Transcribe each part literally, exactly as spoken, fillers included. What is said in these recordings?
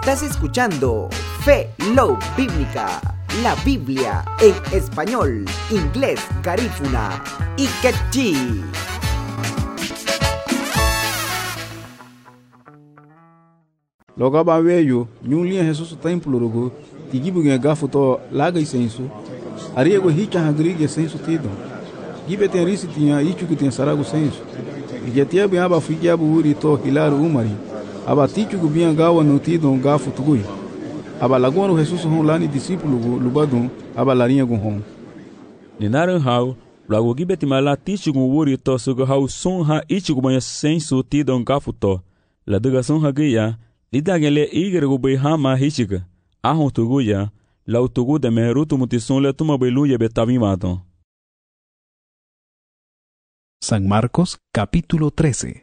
Estás escuchando Fe Love Bíblica, la Biblia en español, inglés, garífuna y quechí. Logo ba veio, nyulia Jesus templo rugo, tigibu nge gafu to laga isenso. Ariego hicha hagrige senso tido. Gibe tem risi tinha ichu que tem sarago senso. Ijetia bem aba fiki abu uri to hilaru umari. Aba tichu gu bem gawa no tido um gafu tugui. Aba lagoa no Jesus hon lani discípulo gu lubadun, aba larinha gu hon. Ninaran hau, lago gibe timala tichu gu uri to sugu hau sun ha ichu gu banha senso tido um gafu to. La duga sun ha gaya, lidagele igre gu bai hama hichiga. Ahon tuguya, lau tugu de merutu mutison le tuma bailuya betavimaton. San Marcos capítulo trece.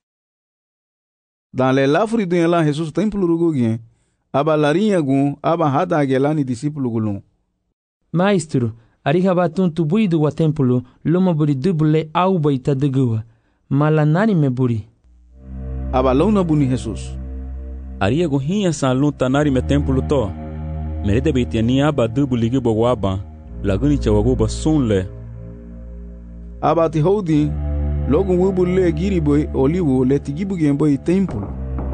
Dans les lafri de la Jesus templo rugugien, aba larinha gun, aba hada agelani discípulo gulun. Maestro, ariha batun tubuidu wa templo, luma buri dubule au baita degua, malanari me buri. Aba launa buni Jesus. Aria gu hinha san lun tanari me templo to. Merede beitiani aba dubuli gibo waba, laguni chawaguba sunle. Aba ti holding, logo wubu le giriboi olivo le tigibu gemboi templo.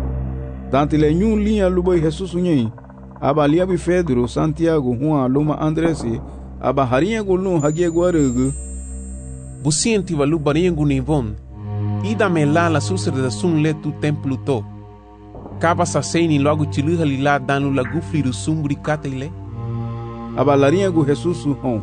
Dante le nyun linha luboi Jesus unyen, aba liabi Pedro, Santiago, Juan, Luma Andresi, aba harinha gulun hagie guaregu. Busienti valu baringu nivon, ida me la la susre da sun le tu templo to. Kaba sa seni logo tiluha lila danu la gufri do sumbri katele. Aba larinha gu Jesus hon.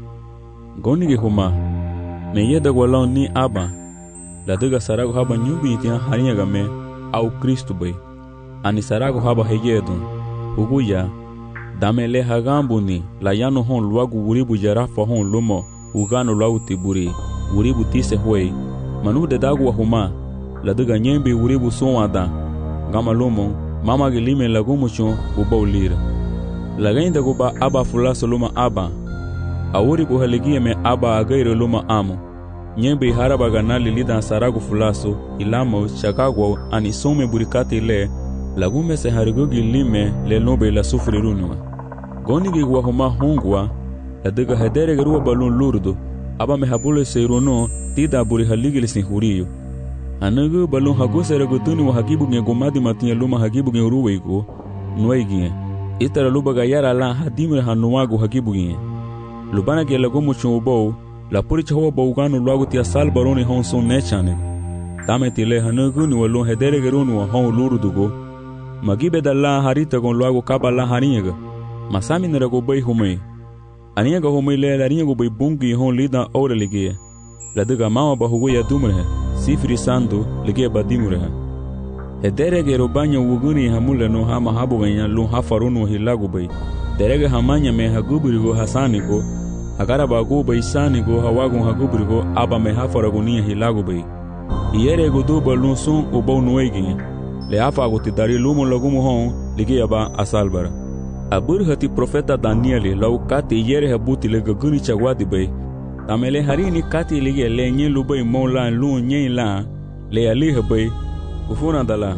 Gonige huma, me yeda gwalon ni aba. La duga sarago haba nyubi tian harinha game, au Cristo bai. Ani sarago haba heyedun. Huguya, dame le hagambu ni, la yano hon luagu wuribu jarafa hon lumo, ugano luagu tiburi, wuribu tise huei. Manu de dagu wa huma, la duga nyembi wuribu sonwada. Gama lumo, mama gilime lagumu chon, ubau lira. Lagainda guba aba fulaso luma aba. Awuri buhaligie me aba agaire luma amo. Nyembe haraba ganali lida saragu fulaso, ilamo, chakagwa, anisome burikati le, lagume se harigogi lime le nobe la sufri runua. Gonigi guahuma hongwa, la dega hedere garua balun lurdo, aba me habule se runo, tida buri haligili sin huriyo. Anagu balun hagu se ragutuni wa hagibu nge gomadi matinha luma hagibu nge uruweigo, nuaigie. Itara luba gayara la hadimre hanuagu hagibu nge. Lubana ge lagumu chubou, la puri chawa baugano luagu tia sal baroni hon son nechane. Tame tile hanagu ni walun hedere gerunu wa hon lurudugo. Magibe da la harita gon luagu kaba la harinyaga. Masami nerago bai humei. Aniyaga humei le la rinyago bai bungi hon lida ora ligea. La duga mama bahugo ya dumrehe. Sifri sandu lige badimure. Hedere ge robanya wuguni hamule no hama habu ganya lun hafarunu hilagu bai. Derege hamanya me hagubirigo hasaniko. Hagara bagu bai saniko hawagun hagubirigo aba me hafaragunia hilagu bai. Iyere go duba lun sun ubau nuegi. Le afa go tidari lumo lagumu hon lige aba asalbara. Abur hati profeta Danieli lau kati iyere habuti le gaguni chagwadi bai. Tamele harini kati lige le nye lubai mola lu nye la le alihe bai ufuna dala.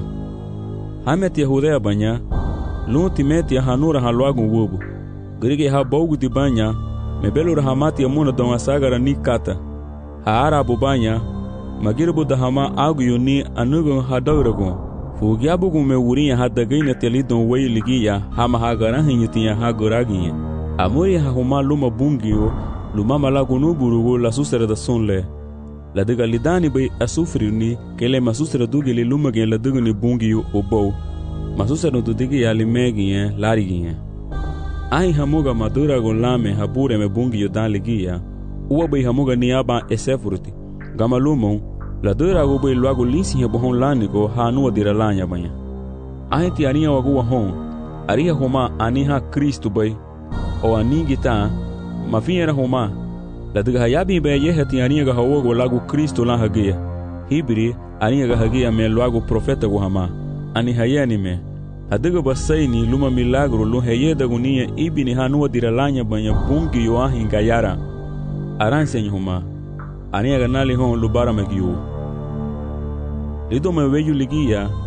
Hamet Yahudea banya lu timeti ya hanura halwagu wubu. Grige ha baugu di banya mebelu rahamati ya muna donga sagara ni kata. Ha arabu banya magirbu dahama agu yuni anugu hadawragu. Fugiabugu me wuriya hadagaina telidon wei ligiya hama hagarahin yutiya haguragiya. Amuri ha huma luma bungiyo lumama lagu nuburugo la susere da sonle. La diga lidani bai asufri ni kele masusere dugi li lumage la diga ni bungi yu obou. Masusere du digi ya limegi ya larigi ya. Ahi hamuga madura gon lame habure me bungi yu dan ligi ya. Uwa bai hamuga ni aba esefurti. Gama lumon, la dura go bai luago linsi ya bohon lanigo hanuwa dira lanya banya. Ahi ti ania waguwa hon, ariha homa aniha Kristu bai, o anigita mafinha homa. La diga hayabi be yehati aniga hawogo lagu Kristo la hagia. Hibri aniga hagia me lagu profeta go hama. Ani hayani me. Adiga basaini luma milagro lu heyeda gunia ibini hanuwa diralanya banya bungi yoahi ngayara. Aranse homa. Aniga nali hon lubara megiu. Lido me weyu ligia